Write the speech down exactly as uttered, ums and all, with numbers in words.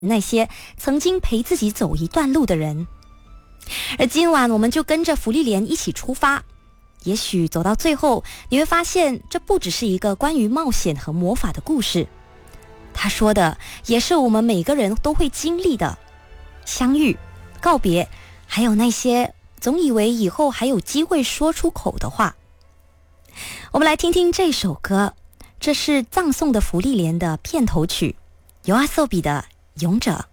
那些曾经陪自己走一段路的人。而今晚我们就跟着芙莉莲一起出发，也许走到最后你会发现，这不只是一个关于冒险和魔法的故事，他说的也是我们每个人都会经历的相遇、告别，还有那些总以为以后还有机会说出口的话。我们来听听这首歌，这是葬送的芙莉莲的片头曲，YOASOBI的勇者。